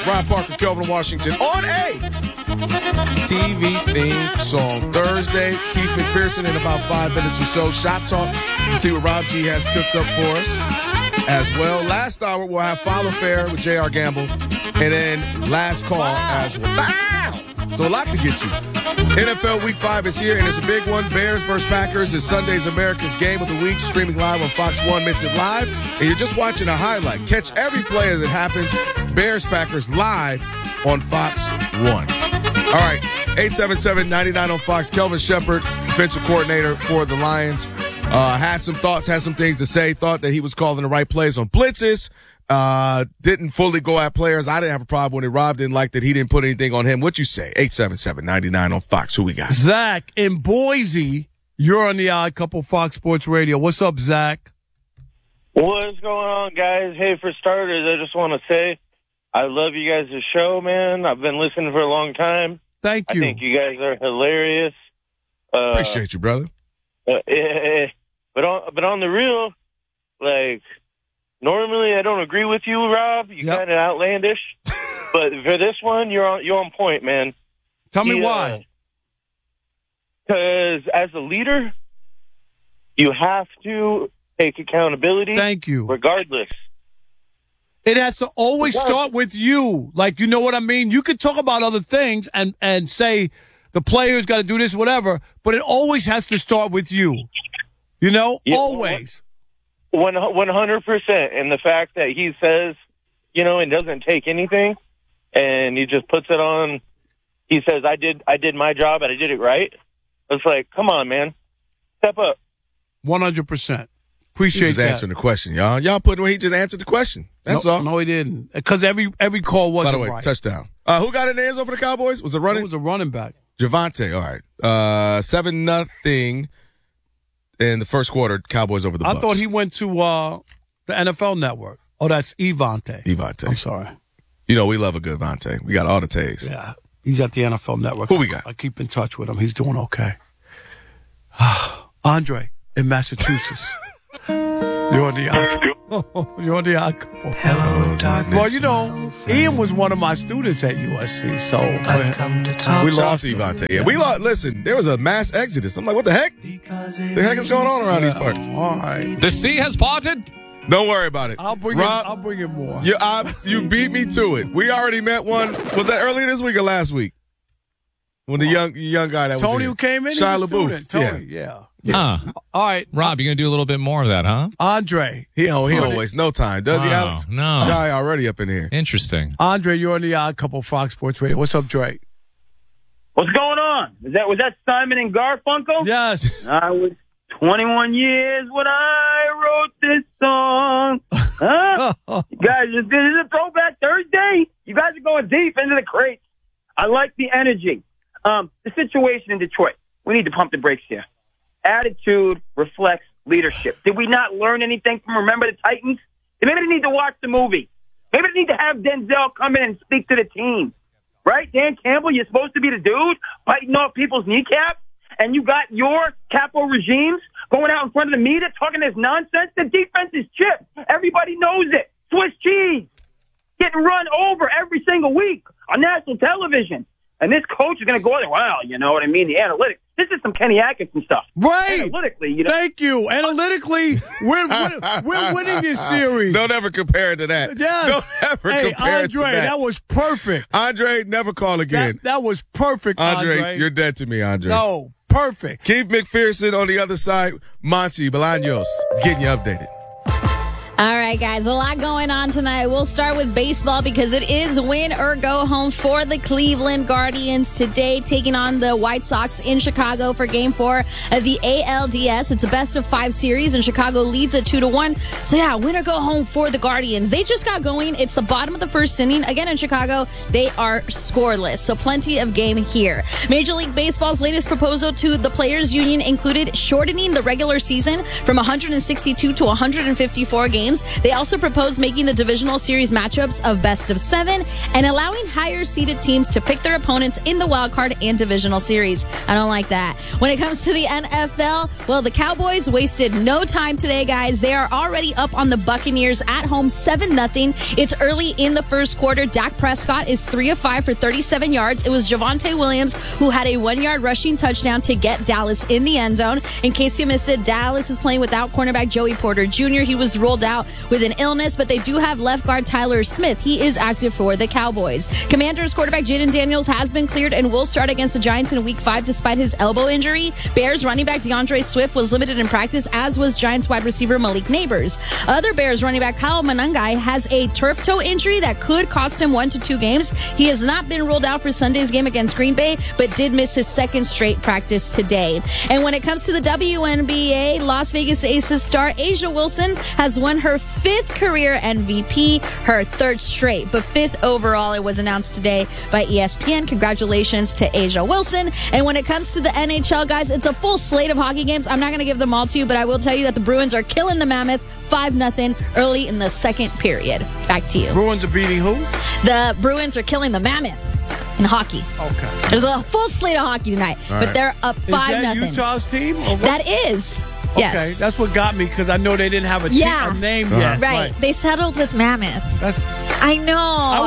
Rob Parker, Kelvin Washington on a TV theme song. Thursday, Keith McPherson in about 5 minutes or so. Shop Talk to see what Rob G has cooked up for us as well. Last hour, we'll have Follow Fair with J.R. Gamble. And then last call as well. Wow! So a lot to get to. NFL Week 5 is here, and it's a big one. Bears versus Packers is Sunday's America's Game of the Week, streaming live on Fox 1. Miss it live, and you're just watching a highlight. Catch every play as it happens. Bears-Packers live on Fox 1. All right, 877-99 on Fox. Kelvin Shepard, defensive coordinator for the Lions, had some thoughts, had some things to say, thought that he was calling the right plays on blitzes. Didn't fully go at players. I didn't have a problem with it. Rob didn't like that he didn't put anything on him. What you say? 877-99 on Fox. Who we got? Zach in Boise. You're on the Odd Couple Fox Sports Radio. What's up, Zach? What's going on, guys? Hey, for starters, I just want to say I love you guys' show, man. I've been listening for a long time. Thank you. I think you guys are hilarious. Appreciate you, brother. But on the real, like, normally I don't agree with you, Rob. You kind of outlandish. But for this one, you're on point, man. Tell me why. Because as a leader, you have to take accountability. Thank you. Regardless. It has to always start with you. Like, you know what I mean? You could talk about other things and say the player's got to do this, whatever, but it always has to start with you. You know? Yeah, always. 100%. And the fact that he says, you know, and doesn't take anything, and he just puts it on, he says, I did my job and I did it right. It's like, come on, man. Step up. 100%. Appreciate that. He's answering the question, y'all. Y'all putting where he just answered the question. That's all. No, he didn't. Because every call wasn't right. By the way, touchdown. Who got in the end zone for the Cowboys? Was it running? It was a running back. Javonte. All right. 7-0 in the first quarter. Cowboys over the Bucs. I thought he went to the NFL Network. Oh, that's Evante. I'm sorry. You know, we love a good Evante. We got all the tags. Yeah. He's at the NFL Network. Who we got? I keep in touch with him. He's doing okay. Andre in Massachusetts. You're on the Odd Couple. Hello, darkness. Well, you know, Ian was one of my students at USC, so we lost Evante. Yeah, we lost. Listen, there was a mass exodus. I'm like, what the heck? The heck is going on around these parts? All right. The sea has parted. Don't worry about it. I'll bring it more. You beat me to it. We already met one. Was that earlier this week or last week? When the young guy that Tony was here. who came in? Shia LaBeouf. Tony, yeah. Huh. All right. Rob, you're going to do a little bit more of that, huh? Andre. He don't waste no time, does he, Alex? No. Shia already up in here. Interesting. Andre, you're on the Odd Couple Fox Sports Radio. What's up, Drake? What's going on? Was that Simon and Garfunkel? Yes. I was 21 years when I wrote this song. Huh? You guys, this is a throwback Thursday. You guys are going deep into the crates. I like the energy. The situation in Detroit. We need to pump the brakes here. Attitude reflects leadership. Did we not learn anything from Remember the Titans? Maybe they need to watch the movie. Maybe they need to have Denzel come in and speak to the team. Right? Dan Campbell, you're supposed to be the dude biting off people's kneecaps, and you got your capo regimes going out in front of the media talking this nonsense. The defense is chipped. Everybody knows it. Swiss cheese. Getting run over every single week on national television. And this coach is going to go there. Well, you know what I mean? The analytics. This is some Kenny Atkinson stuff. Right. Analytically, you know. Thank you. Analytically, we're winning this series. Don't ever compare it to that. Yes. Don't ever compare Andre, it to that. That was perfect. Andre, never call again. That was perfect, Andre. You're dead to me, Andre. No, perfect. Keith McPherson on the other side. Monty Bolaños getting you updated. All right, guys, a lot going on tonight. We'll start with baseball because it is win or go home for the Cleveland Guardians today, taking on the White Sox in Chicago for Game 4 of the ALDS. It's a best-of-5 series, and Chicago leads at 2-1. So, yeah, win or go home for the Guardians. They just got going. It's the bottom of the first inning. Again, in Chicago, they are scoreless, so plenty of game here. Major League Baseball's latest proposal to the Players Union included shortening the regular season from 162 to 154 games games. They also proposed making the divisional series matchups of best of 7 and allowing higher seeded teams to pick their opponents in the wild card and divisional series. I don't like that. When it comes to the NFL, well, the Cowboys wasted no time today, guys. They are already up on the Buccaneers at home 7-0. It's early in the first quarter. Dak Prescott is 3 of 5 for 37 yards. It was Javonte Williams who had a 1-yard rushing touchdown to get Dallas in the end zone. In case you missed it, Dallas is playing without cornerback Joey Porter Jr. He was ruled out with an illness, but they do have left guard Tyler Smith. He is active for the Cowboys. Commanders quarterback Jaden Daniels has been cleared and will start against the Giants in Week 5 despite his elbow injury. Bears running back DeAndre Swift was limited in practice, as was Giants wide receiver Malik Neighbors. Other Bears running back Kyle Monangai has a turf toe injury that could cost him 1 to 2 games. He has not been ruled out for Sunday's game against Green Bay, but did miss his second straight practice today. And when it comes to the WNBA, Las Vegas Aces star A'ja Wilson has won her 5th career MVP, her 3rd straight, but 5th overall. It was announced today by ESPN. Congratulations to A'ja Wilson. And when it comes to the NHL, guys, it's a full slate of hockey games. I'm not going to give them all to you, but I will tell you that the Bruins are killing the Mammoth 5-0 early in the second period. Back to you. Bruins are beating who? The Bruins are killing the Mammoth in hockey. Okay. There's a full slate of hockey tonight, but they're up 5-0. Is that Utah's team? Or what? That is. Yes. Okay, that's what got me, because I know they didn't have a name yet. Right. They settled with Mammoth. That's. I know.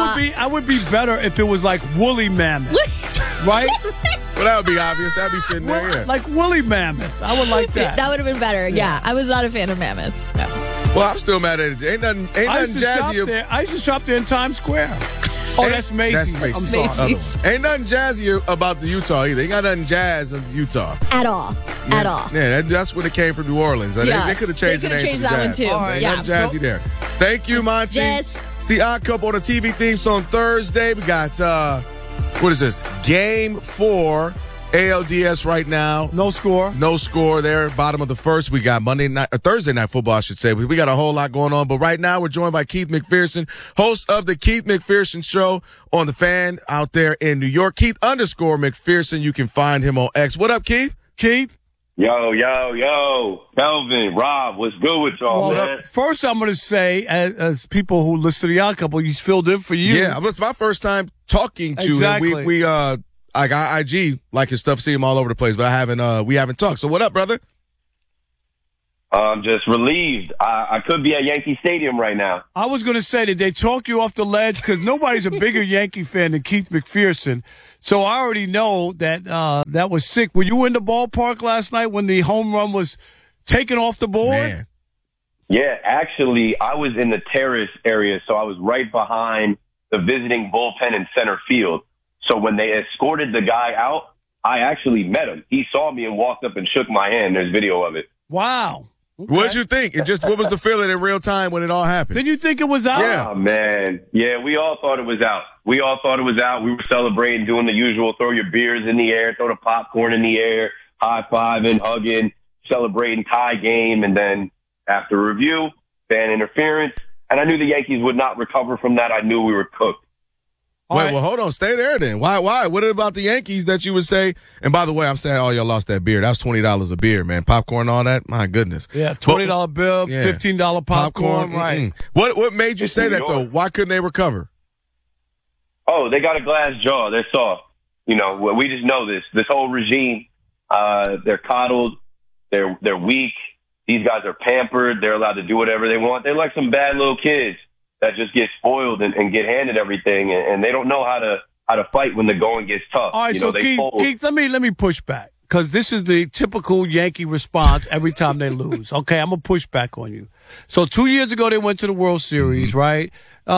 I would be better if it was like Woolly Mammoth, right? Well, that would be obvious. That'd be sitting there. Yeah. Like Woolly Mammoth. I would like that. That would have been better. Yeah. I was not a fan of Mammoth. No. Well, I'm still mad at it. Ain't nothing jazzy. I used to shop there in Times Square. Oh, that's Macy's. That's Macy's. Macy's. Ain't nothing jazzy about the Utah either. Ain't got nothing jazz of Utah. At all. Yeah. At all. Yeah, that's when it came from New Orleans. Yes. They could have changed the name. They could have changed to that one Jazz. too. All right, Yeah. nothing jazzy there. Thank you, Monty. Yes. It's the Odd Couple on the TV theme song Thursday. We got, what is this? Game 4. ALDS right now. No score. No score there. Bottom of the first. We got Thursday night football, I should say. We got a whole lot going on. But right now, we're joined by Keith McPherson, host of the Keith McPherson Show on The Fan out there in New York. Keith_McPherson. You can find him on X. What up, Keith? Keith? Yo. Kelvin, Rob, what's good with y'all, man? First, I'm going to say, as people who listen to the Odd Couple, he's filled in for you. Yeah, it's my first time talking to exactly. him. I got IG, like his stuff, see him all over the place, but we haven't talked. So what up, brother? I'm just relieved. I could be at Yankee Stadium right now. I was going to say, did they talk you off the ledge? Because nobody's a bigger Yankee fan than Keith McPherson. So I already know that that was sick. Were you in the ballpark last night when the home run was taken off the board? Man. Yeah, actually, I was in the terrace area, so I was right behind the visiting bullpen in center field. So when they escorted the guy out, I actually met him. He saw me and walked up and shook my hand. There's video of it. Wow. Okay. What did you think? What was the feeling in real time when it all happened? Did you think it was out? Yeah. Oh, man. Yeah, we all thought it was out. We were celebrating, doing the usual, throw your beers in the air, throw the popcorn in the air, high-fiving, hugging, celebrating tie game. And then after review, fan interference. And I knew the Yankees would not recover from that. I knew we were cooked. Wait, well, hold on. Stay there then. Why? What about the Yankees that you would say? And by the way, I'm saying, y'all lost that beer. That was $20 a beer, man. Popcorn, all that. My goodness. Yeah, $20 bill, yeah. $15 popcorn. Right. What made you say that, though? Why couldn't they recover? Oh, they got a glass jaw. They're soft. You know, we just know this. This whole regime, they're coddled. They're weak. These guys are pampered. They're allowed to do whatever they want. They're like some bad little kids that just get spoiled and get handed everything, and they don't know how to fight when the going gets tough. All right, so Keith, let me push back, because this is the typical Yankee response every time they lose. Okay, I'm gonna push back on you. So 2 years ago they went to the World Series, right?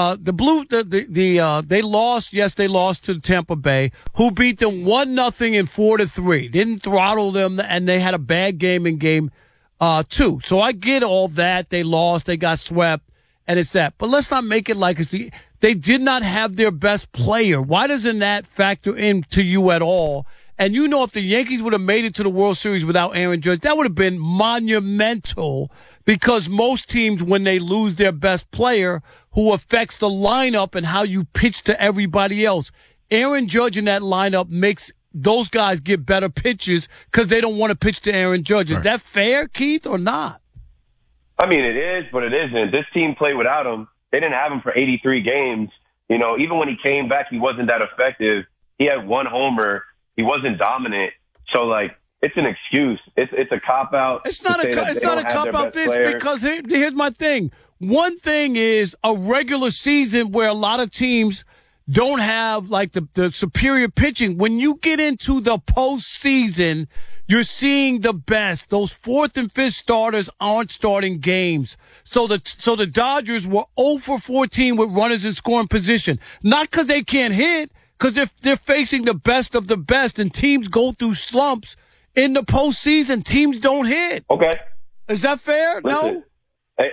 They lost. Yes, they lost to Tampa Bay, who beat them 1-0 and 4-3. Didn't throttle them, and they had a bad game in game 2. So I get all that. They lost. They got swept. And it's that. But let's not make it like they did not have their best player. Why doesn't that factor into you at all? And you know, if the Yankees would have made it to the World Series without Aaron Judge, that would have been monumental, because most teams, when they lose their best player who affects the lineup and how you pitch to everybody else, Aaron Judge in that lineup makes those guys get better pitches because they don't want to pitch to Aaron Judge. Is that fair, Keith, or not? I mean, it is, but it isn't. This team played without him. They didn't have him for 83 games. You know, even when he came back, he wasn't that effective. He had one homer. He wasn't dominant. So, like, it's an excuse. It's a cop-out. It's not a cop-out because here's my thing. One thing is a regular season where a lot of teams don't have, like, the superior pitching. When you get into the postseason, you're seeing the best. Those fourth and fifth starters aren't starting games. So the Dodgers were 0 for 14 with runners in scoring position. Not because they can't hit, because they're facing the best of the best, and teams go through slumps. In the postseason, teams don't hit. Okay. Is that fair? Listen, no?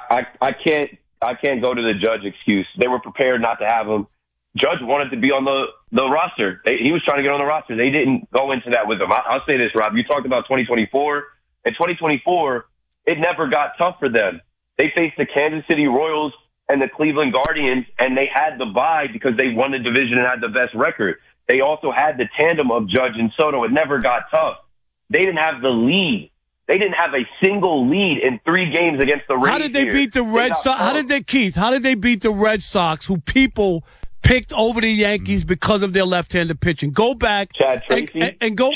I can't go to the Judge excuse. They were prepared not to have him. Judge wanted to be on the roster. He was trying to get on the roster. They didn't go into that with him. I'll say this, Rob. You talked about 2024. In 2024, it never got tough for them. They faced the Kansas City Royals and the Cleveland Guardians, and they had the bye because they won the division and had the best record. They also had the tandem of Judge and Soto. It never got tough. They didn't have the lead. They didn't have a single lead in 3 games against the Rays. How did they beat the Red Sox? How did they beat the Red Sox, who people picked over the Yankees because of their left-handed pitching? Go back, Chad Tracy, and go.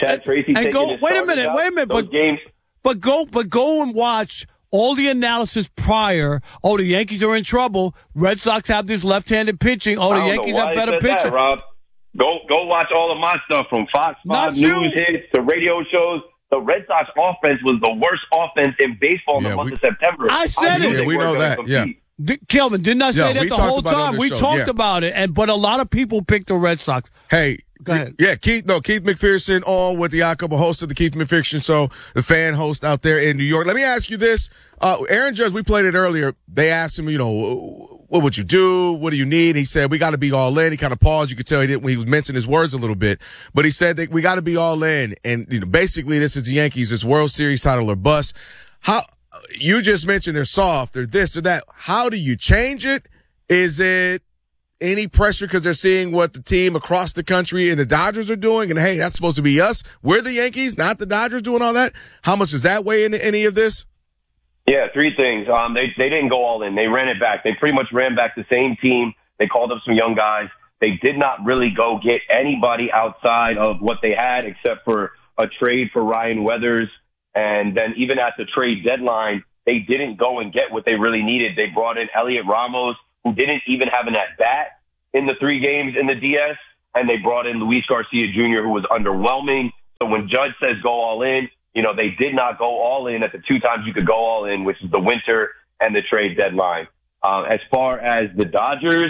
Wait a minute. But go and watch all the analysis prior. Oh, the Yankees are in trouble. Red Sox have this left-handed pitching. Oh, the Yankees have better pitching. Rob. Go watch all of my stuff from Fox 5 News hits to radio shows. The Red Sox offense was the worst offense in baseball in the month of September. I said it. Yeah, we know that. Yeah. Kelvin, didn't I say that the whole time? We talked about it, but a lot of people picked the Red Sox. Hey, go ahead. Yeah, Keith McPherson on with the Yakuba, host of the Keith McPherson Show, the fan host out there in New York. Let me ask you this. Aaron Judge, we played it earlier. They asked him, what would you do? What do you need? He said, we got to be all in. He kind of paused. You could tell he was mincing his words a little bit, but he said that we got to be all in. And, basically this is the Yankees, this World Series title or bust. You just mentioned they're soft, they're this or that. How do you change it? Is it any pressure because they're seeing what the team across the country and the Dodgers are doing? And, hey, that's supposed to be us. We're the Yankees, not the Dodgers doing all that. How much does that weigh into any of this? Yeah, 3 things. They didn't go all in. They ran it back. They pretty much ran back the same team. They called up some young guys. They did not really go get anybody outside of what they had except for a trade for Ryan Weathers. And then even at the trade deadline, they didn't go and get what they really needed. They brought in Elliot Ramos, who didn't even have an at-bat in the 3 games in the DS. And they brought in Luis Garcia Jr., who was underwhelming. So when Judge says go all in, they did not go all in at the 2 times you could go all in, which is the winter and the trade deadline. As far as the Dodgers,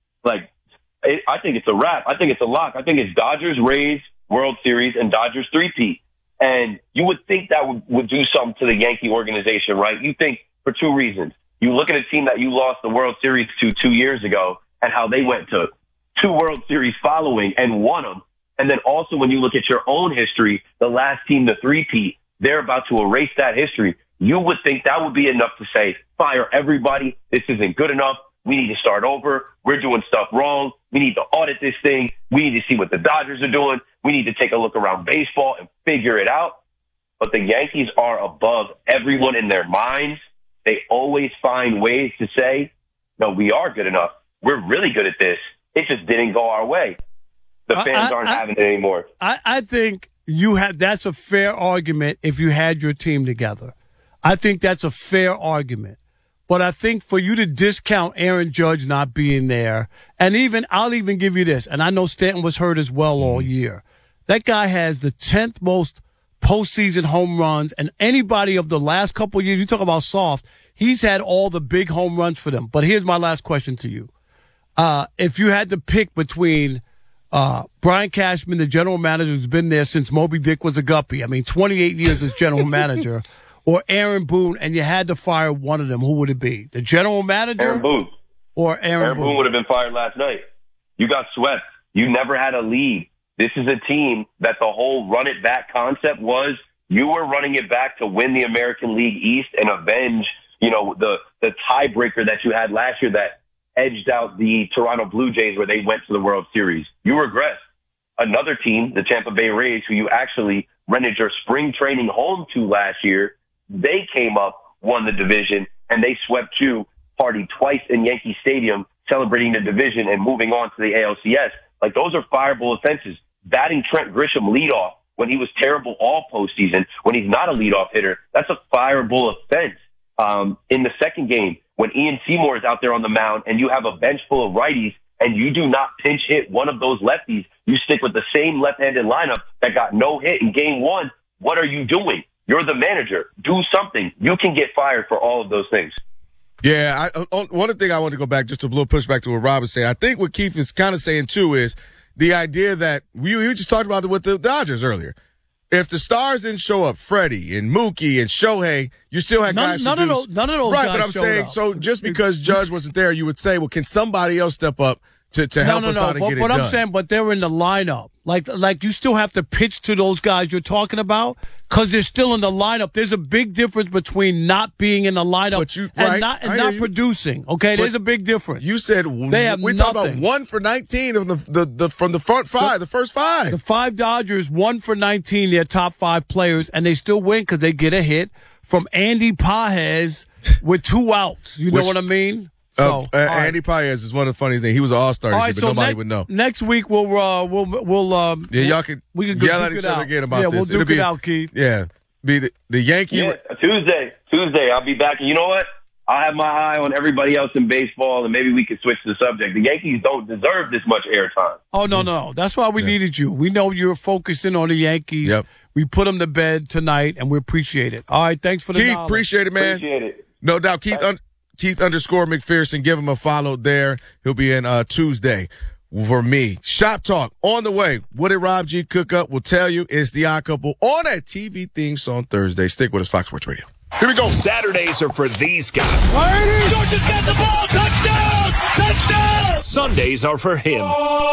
I think it's a wrap. I think it's a lock. I think it's Dodgers, Rays, World Series, and Dodgers 3-peat. And you would think that would do something to the Yankee organization, right? You think for 2 reasons. You look at a team that you lost the World Series to 2 years ago and how they went to 2 World Series following and won them. And then also when you look at your own history, the last team to 3-peat, they're about to erase that history. You would think that would be enough to say, fire everybody. This isn't good enough. We need to start over. We're doing stuff wrong. We need to audit this thing. We need to see what the Dodgers are doing. We need to take a look around baseball and figure it out. But the Yankees are above everyone in their minds. They always find ways to say, no, we are good enough. We're really good at this. It just didn't go our way. The fans aren't having it anymore. I think that's a fair argument if you had your team together. I think that's a fair argument. But I think for you to discount Aaron Judge not being there, and I'll even give you this, and I know Stanton was hurt as well all year. That guy has the 10th most postseason home runs, and anybody of the last couple of years, you talk about soft, he's had all the big home runs for them. But here's my last question to you. If you had to pick between Brian Cashman, the general manager who's been there since Moby Dick was a guppy, 28 years as general manager, or Aaron Boone, and you had to fire one of them, who would it be? The general manager? Aaron Boone. Or Aaron Boone would have been fired last night. You got swept. You never had a lead. This is a team that the whole run it back concept was you were running it back to win the American League East and avenge, the tiebreaker that you had last year that edged out the Toronto Blue Jays where they went to the World Series. You regressed. Another team, the Tampa Bay Rays, who you actually rented your spring training home to last year, they came up won the division, and they swept you, partied twice in Yankee Stadium, celebrating the division and moving on to the ALCS. Like, those are fireable offenses. Batting Trent Grisham leadoff when he was terrible all postseason, when he's not a leadoff hitter, that's a fireable offense. In the second game, when Ian Seymour is out there on the mound and you have a bench full of righties and you do not pinch hit one of those lefties, you stick with the same left-handed lineup that got no hit in game one. What are you doing? You're the manager. Do something. You can get fired for all of those things. Yeah, one thing I want to go back, just a little pushback to what Rob was saying. I think what Keith is kind of saying, too, is the idea that we just talked about it with the Dodgers earlier. If the stars didn't show up, Freddie and Mookie and Shohei, you still had guys none of those right, guys but I'm saying, up. so just because Judge wasn't there, you would say, well, can somebody else step up to help us out and get it done? But I'm saying, but they're in the lineup. Like you still have to pitch to those guys you're talking about because they're still in the lineup. There's a big difference between not being in the lineup and not producing. Okay, there's a big difference. You said we talk about 1 for 19 of from the front five, the first five. The 5 Dodgers 1 for 19, their top 5 players, and they still win because they get a hit from Andy Pages with 2 outs. You know what I mean? So Andy Pages is one of the funny things. He was an all-star this year, but nobody would know. Next week we can y'all can yell at each other again about this. We'll duke it out, Keith. Yeah, be the Yankee. Yeah, Tuesday, I'll be back. And you know what? I'll have my eye on everybody else in baseball, and maybe we can switch the subject. The Yankees don't deserve this much airtime. Oh, no. That's why we needed you. We know you're focusing on the Yankees. Yep. We put them to bed tonight, and we appreciate it. All right, thanks for the Keith, knowledge. appreciate it, man. Appreciate it. No doubt. Keith_McPherson. Give him a follow there. He'll be in Tuesday for me. Shop Talk on the way. What did Rob G cook up? We'll tell you. It's the Odd Couple on that TV theme song Thursday. Stick with us, Fox Sports Radio. Here we go. Saturdays are for these guys. Georgia's got the ball. Touchdown! Touchdown! Sundays are for him.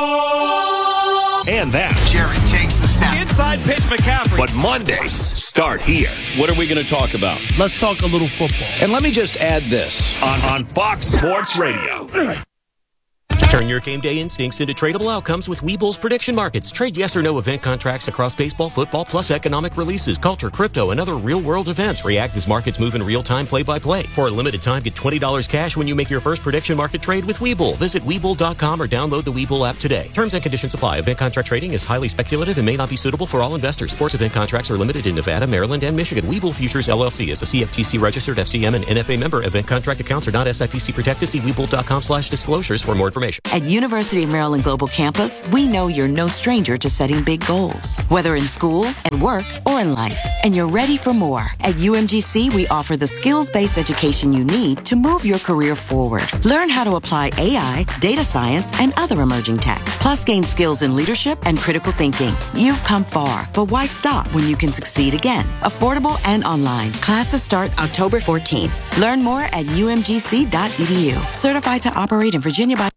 And that. Jerry takes the snap. Inside pitch, McCaffrey. But Mondays start here. What are we going to talk about? Let's talk a little football. And let me just add this. On Fox Sports Radio. Turn your game day instincts into tradable outcomes with Webull's prediction markets. Trade yes or no event contracts across baseball, football, plus economic releases, culture, crypto, and other real-world events. React as markets move in real time, play-by-play. For a limited time, get $20 cash when you make your first prediction market trade with Webull. Visit Webull.com or download the Webull app today. Terms and conditions apply. Event contract trading is highly speculative and may not be suitable for all investors. Sports event contracts are limited in Nevada, Maryland, and Michigan. Webull Futures, LLC is a CFTC-registered FCM and NFA member. Event contract accounts are not SIPC protected. See Webull.com/disclosures for more information. At University of Maryland Global Campus, we know you're no stranger to setting big goals, whether in school, at work, or in life. And you're ready for more. At UMGC, we offer the skills-based education you need to move your career forward. Learn how to apply AI, data science, and other emerging tech. Plus, gain skills in leadership and critical thinking. You've come far, but why stop when you can succeed again? Affordable and online. Classes start October 14th. Learn more at umgc.edu. Certified to operate in Virginia by...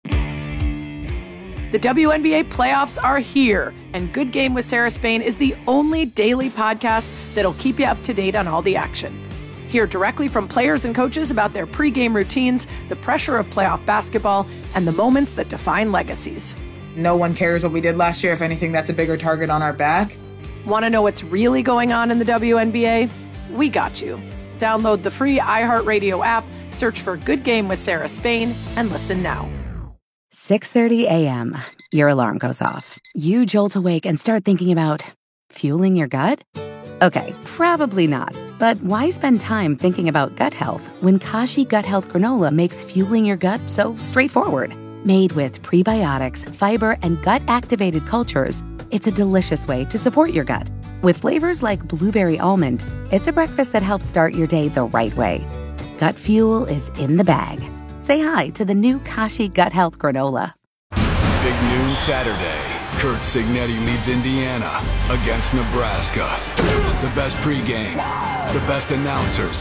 The WNBA playoffs are here, and Good Game with Sarah Spain is the only daily podcast that'll keep you up to date on all the action. Hear directly from players and coaches about their pregame routines, the pressure of playoff basketball, and the moments that define legacies. No one cares what we did last year. If anything, that's a bigger target on our back. Want to know what's really going on in the WNBA? We got you. Download the free iHeartRadio app, search for Good Game with Sarah Spain, and listen now. 6:30 a.m. Your alarm goes off. You jolt awake and start thinking about fueling your gut? Okay, probably not. But why spend time thinking about gut health when Kashi Gut Health Granola makes fueling your gut so straightforward? Made with prebiotics, fiber, and gut-activated cultures, it's a delicious way to support your gut. With flavors like blueberry almond, it's a breakfast that helps start your day the right way. Gut fuel is in the bag. Say hi to the new Kashi Gut Health Granola. Big noon Saturday. Kurt Signetti leads Indiana against Nebraska. The best pregame, the best announcers.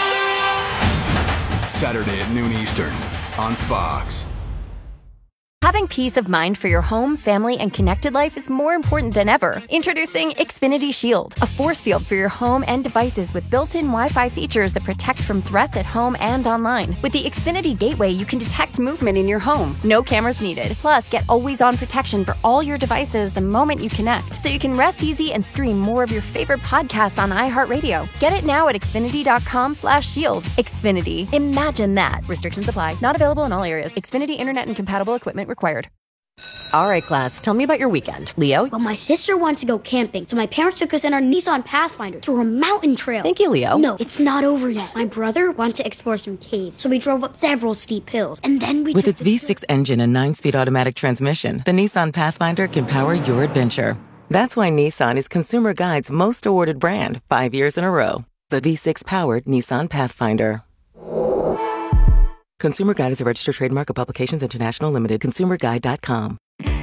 Saturday at noon Eastern on Fox. Having peace of mind for your home, family, and connected life is more important than ever. Introducing Xfinity Shield, a force field for your home and devices with built-in Wi-Fi features that protect from threats at home and online. With the Xfinity Gateway, you can detect movement in your home. No cameras needed. Plus, get always-on protection for all your devices the moment you connect, so you can rest easy and stream more of your favorite podcasts on iHeartRadio. Get it now at Xfinity.com/shield. Xfinity. Imagine that. Restrictions apply. Not available in all areas. Xfinity Internet and compatible equipment required. All right, class, tell me about your weekend. Leo? Well, my sister wants to go camping, so my parents took us in our Nissan Pathfinder to a mountain trail. Thank you, Leo. No, it's not over yet. My brother wanted to explore some caves, so we drove up several steep hills, and then we With its V6 engine and 9-speed automatic transmission, the Nissan Pathfinder can power your adventure. That's why Nissan is Consumer Guide's most awarded brand 5 years in a row. The V6-powered Nissan Pathfinder. Consumer Guide is a registered trademark of Publications International Limited. ConsumerGuide.com.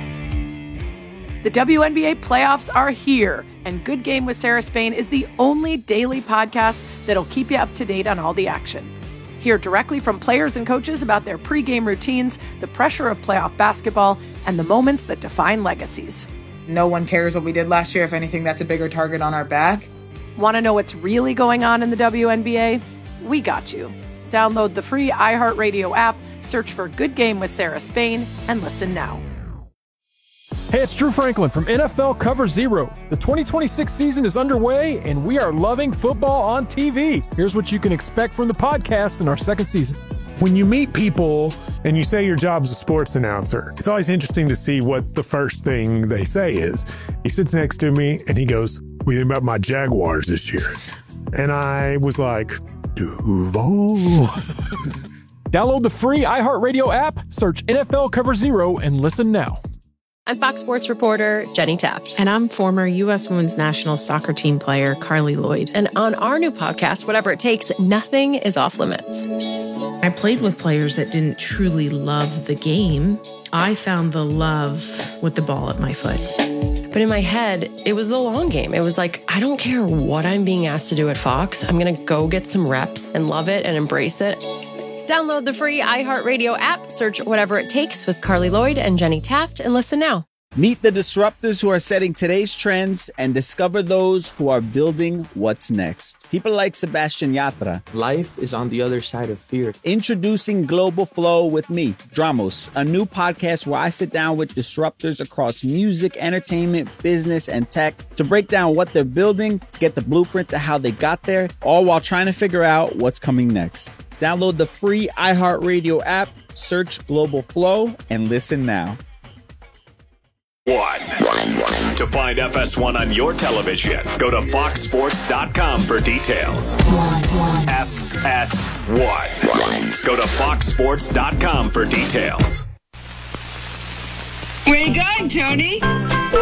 The WNBA playoffs are here, and Good Game with Sarah Spain is the only daily podcast that'll keep you up to date on all the action. Hear directly from players and coaches about their pregame routines, the pressure of playoff basketball, and the moments that define legacies. No one cares what we did last year. If anything, that's a bigger target on our back. Want to know what's really going on in the WNBA? We got you. Download the free iHeartRadio app, search for Good Game with Sarah Spain, and listen now. Hey, it's Drew Franklin from NFL Cover Zero. The 2026 season is underway, and we are loving football on TV. Here's what you can expect from the podcast in our second season. When you meet people and you say your job's a sports announcer, it's always interesting to see what the first thing they say is. He sits next to me and he goes, "What do you think about my Jaguars this year?" And I was like, Duval. Download the free iHeartRadio app, search NFL Cover Zero, and listen now. I'm Fox Sports reporter Jenny Taft. And I'm former U.S. Women's National Soccer Team player Carly Lloyd. And on our new podcast, Whatever It Takes, nothing is off limits. I played with players that didn't truly love the game. I found the love with the ball at my foot. But in my head, it was the long game. It was like, I don't care what I'm being asked to do at Fox. I'm going to go get some reps and love it and embrace it. Download the free iHeartRadio app, search Whatever It Takes with Carly Lloyd and Jenny Taft, and listen now. Meet the disruptors who are setting today's trends and discover those who are building what's next. People like Sebastian Yatra. Life is on the other side of fear. Introducing Global Flow with me, Dramos, a new podcast where I sit down with disruptors across music, entertainment, business, and tech to break down what they're building, get the blueprint to how they got there, all while trying to figure out what's coming next. Download the free iHeartRadio app, search Global Flow, and listen now. To find FS1 on your television, go to foxsports.com for details. FS1. Go to foxsports.com for details. Where you going, Tony?